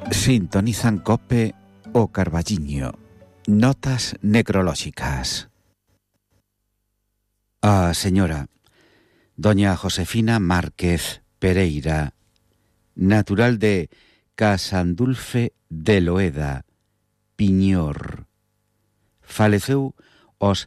Sintonizan COPE o Carballiño. Notas necrolóxicas. A señora doña Josefina Márquez Pereira, natural de Casandulfe de Loeda, Piñor, faleceu aos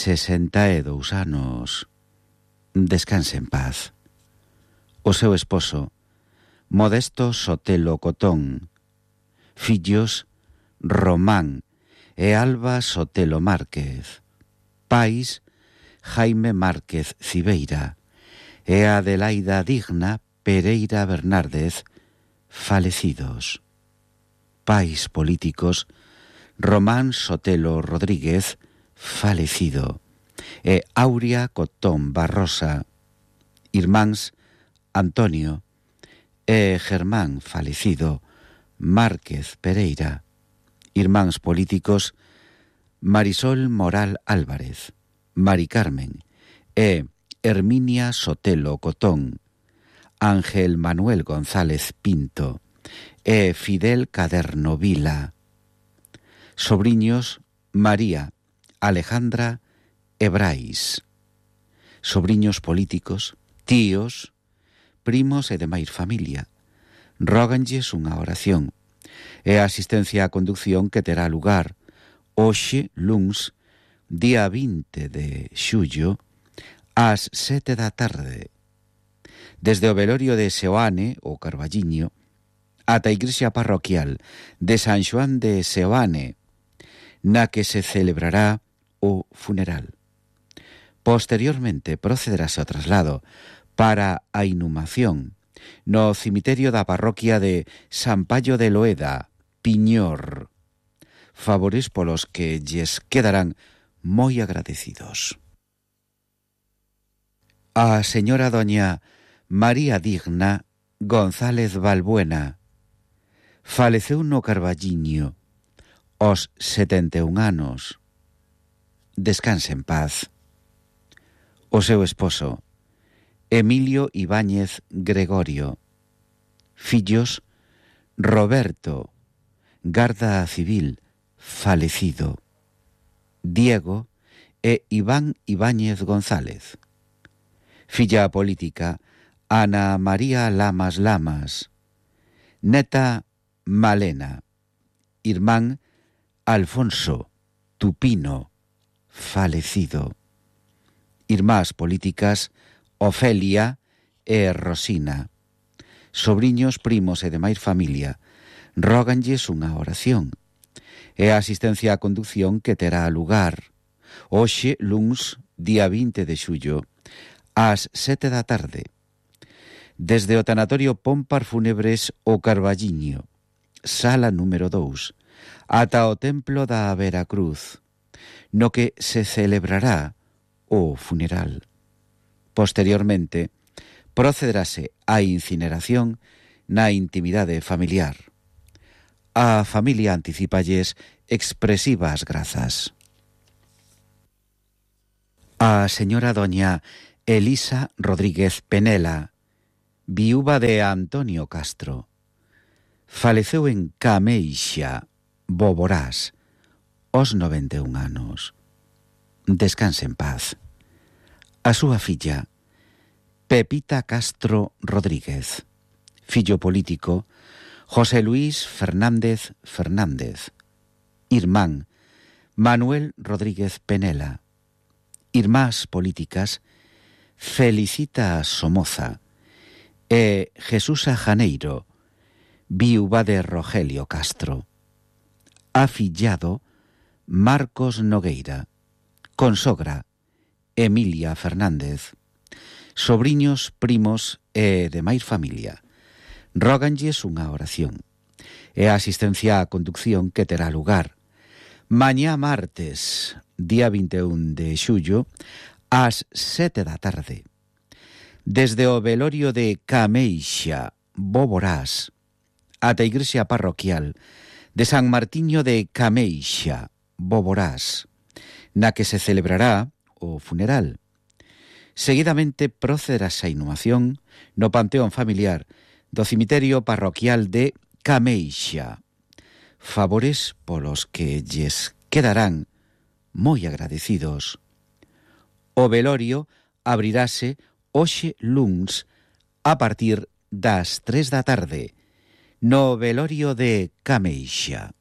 62 anos. Descanse en paz. O seu esposo, Modesto Sotelo Cotón, fillos Román e Alba Sotelo Márquez, pais Jaime Márquez Cibeira e Adelaida Digna Pereira Bernárdez, falecidos. Pais políticos Román Sotelo Rodríguez, falecido, e Aurea Cotón Barrosa, irmáns Antonio e Germán, falecido, Márquez Pereira, irmáns políticos Marisol Moral Álvarez, Mari Carmen e Herminia Sotelo Cotón, Ángel Manuel González Pinto e Fidel Caderno Vila. Sobriños María, Alejandra e Brais. Sobriños políticos, tíos, primos e demais familia. Róganlles unha oración e a asistencia á conducción que terá lugar hoxe, luns, día 20 de xullo, ás 7 da tarde, desde o velorio de Seoane, o Carballiño, ata a igrexa parroquial de San Xoán de Seoane, na que se celebrará o funeral. Posteriormente procederase ao traslado para a inhumación no cemiterio da parroquia de San Payo de Loeda, Piñor, favores polos que lles quedarán moi agradecidos. A señora doña María Digna González Balbuena faleceu no Carballiño aos 71 anos. Descanse en paz. O seu esposo, Emilio Ibáñez Gregorio. Fillos, Roberto, Garda Civil, falecido, Diego e Iván Ibáñez González. Filla política, Ana María Lamas Lamas. Neta, Malena. Irmán, Alfonso Tupino, falecido. Irmás políticas, Ofelia e Rosina. Sobriños, primos e demais familia, róganlles unha oración e a asistencia á conducción que terá lugar hoxe, luns, día 20 de xullo, ás 7 da tarde, desde o tanatorio Pompar Fúnebres o Carballiño, sala número 2, ata o templo da Veracruz, no que se celebrará o funeral. Posteriormente, procederase á incineración na intimidade familiar. A familia anticipalles expresivas grazas. A señora doña Elisa Rodríguez Penela, viúva de Antonio Castro, faleceu en Cameixa, Boborás, aos 91 anos. Descanse en paz. A súa filla, Pepita Castro Rodríguez, fillo político, José Luis Fernández Fernández, irmán, Manuel Rodríguez Penela, irmás políticas, Felicita Somoza e Jesusa Janeiro, viúva de Rogelio Castro. Afillado, Marcos Nogueira, consogra, Emilia Fernández. Sobriños, primos e demais familia, róganlles unha oración e a asistencia á conducción que terá lugar mañá martes, día 21 de xullo, ás 7 da tarde, desde o velorio de Cameixa, Boborás, ata a igrexa parroquial de San Martiño de Cameixa, Boborás, na que se celebrará o funeral. Seguidamente procederase a inhumación no panteón familiar do cemiterio parroquial de Cameixa, favores polos que lles quedarán moi agradecidos. O velorio abrirase hoxe luns a partir das 3 da tarde no velorio de Cameixa.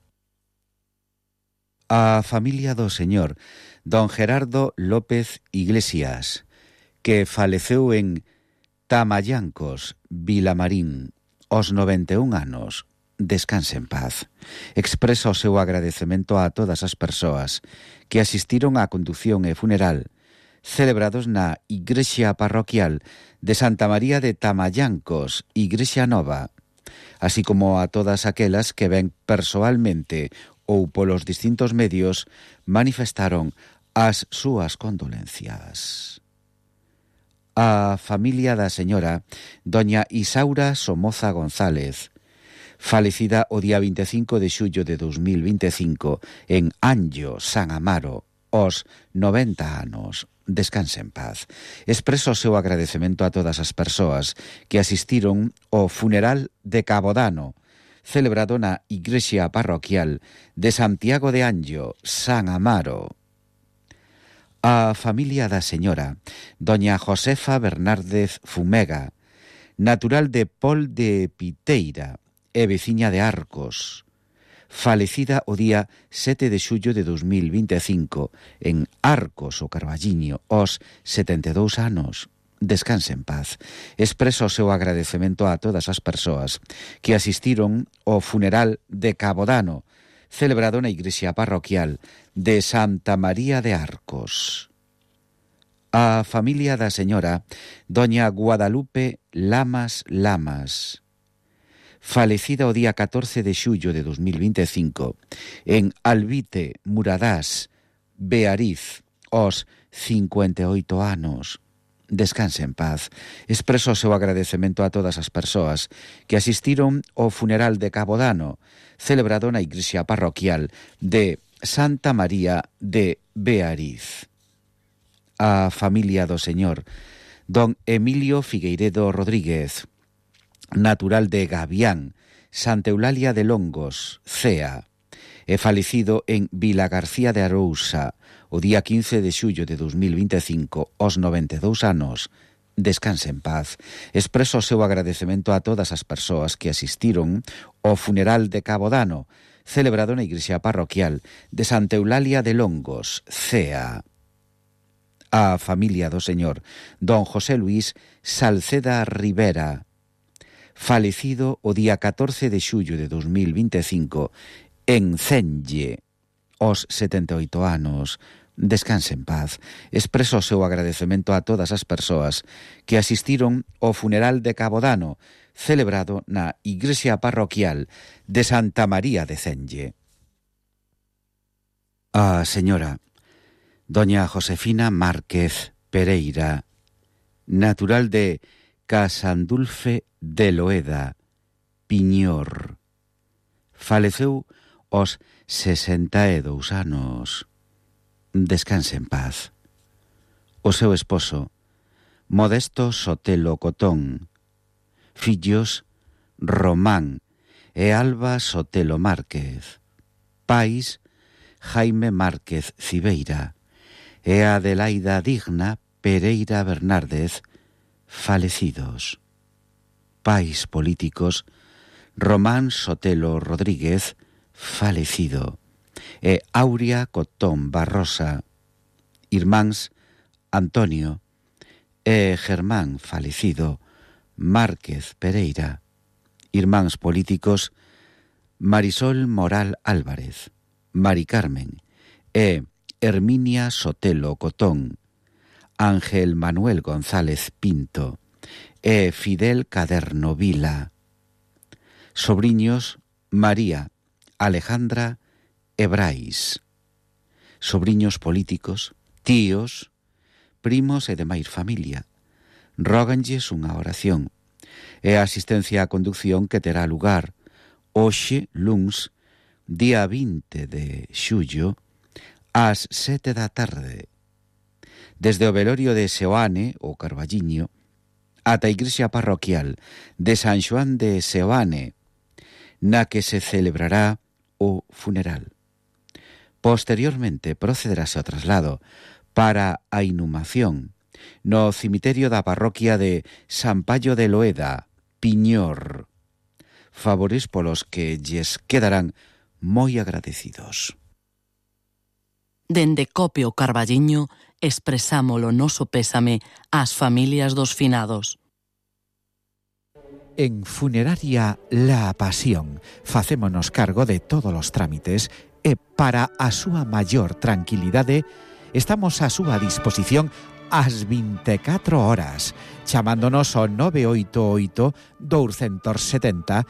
A familia do señor don Gerardo López Iglesias, que faleceu en Tamallancos, Vilamarín, aos 91 anos, descanse en paz. Expresa o seu agradecemento a todas as persoas que asistiron á condución e funeral celebrados na Igrexa Parroquial de Santa María de Tamallancos, Igrexa Nova, así como a todas aquelas que ben persoalmente ou polos distintos medios manifestaron as súas condolencias. A familia da señora doña Isaura Somoza González, falecida o día 25 de xullo de 2025 en Anllo, San Amaro, aos 90 anos. Descanse en paz. Expreso o seu agradecemento a todas as persoas que asistiron ao funeral de Cabodano, celebrado na Igrexa Parroquial de Santiago de Anllo, San Amaro. A familia da señora doña Josefa Bernárdez Fumega, natural de Pol de Piteira e veciña de Arcos, falecida o día 7 de xullo de 2025 en Arcos, o Carballiño, aos 72 anos. Descanse en paz. Expreso o seu agradecemento a todas as persoas que asistiron ao funeral de Cabodano, celebrado na Igrexa Parroquial de Santa María de Arcos. A familia da señora doña Guadalupe Lamas Lamas, falecida o día 14 de xullo de 2025 en Albite, Muradás, Beariz, aos 58 anos. Descanse en paz. Expreso o seu agradecemento a todas as persoas que asistiron ao funeral de Cabodano, celebrado na Igrexa Parroquial de Santa María de Beariz. A familia do señor don Emilio Figueiredo Rodríguez, natural de Gavián, Santa Eulalia de Longos, Cea, e falecido en Vila García de Arousa o día 15 de xullo de 2025 aos 92 anos. Descanse en paz. Expreso o seu agradecemento a todas as persoas que asistiron ao funeral de Cabodano, celebrado na Igrexa Parroquial de Santa Eulalia de Longos, Cea. A familia do señor don José Luís Salceda Rivera, falecido o día 14 de xullo de 2025 en Cenlle, aos 78 anos. Descanse en paz. Expreso o seu agradecemento a todas as persoas que asistiron ao funeral de Cabodano, celebrado na Igrexa Parroquial de Santa María de Cenlle. A señora doña Josefina Márquez Pereira, natural de Casandulfe de Loeda, Piñor, faleceu aos 62 anos. Descanse en paz. O seu esposo, Modesto Sotelo Cotón, fillos Román e Alba Sotelo Márquez, pais Jaime Márquez Cibeira e Adelaida Digna Pereira Bernárdez, falecidos. Pais políticos Román Sotelo Rodríguez, falecido, e Aurea Cotón Barrosa, irmáns Antonio e Germán, falecido, Márquez Pereira, irmáns políticos Marisol Moral Álvarez, Mari Carmen e Herminia Sotelo Cotón, Ángel Manuel González Pinto e Fidel Caderno Vila, sobriños María Alejandra e Brais, sobriños políticos, tíos, primos e demais familia. Róganlles unha oración e a asistencia á conducción que terá lugar hoxe, luns, día 20 de xullo, ás 7 da tarde, desde o velorio de Seoane, o Carballiño, ata a Igrexa Parroquial de San Xoán de Seoane, na que se celebrará o funeral. Posteriormente procederase ao traslado para a inhumación no cemiterio da parroquia de San Payo de Loeda, Piñor. Favores polos que lles quedarán moi agradecidos. Dende Copio Carballiño expresamos o noso pésame ás familias dos finados. En Funeraria La Pasión facémonos cargo de todos os trámites e para a súa maior tranquilidade estamos a súa disposición ás 24 horas, chamándonos ao 988 270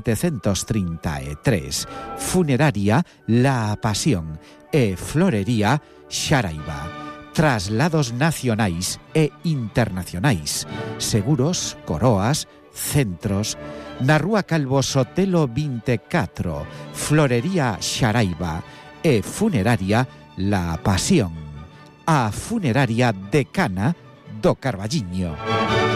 733. Funeraria La Pasión e Florería Xaraiba. Traslados nacionais e internacionais, seguros, coroas, centros, na Rúa Calvo Sotelo 24, Florería Xaraiba e Funeraria La Pasión, a funeraria decana do Carballiño.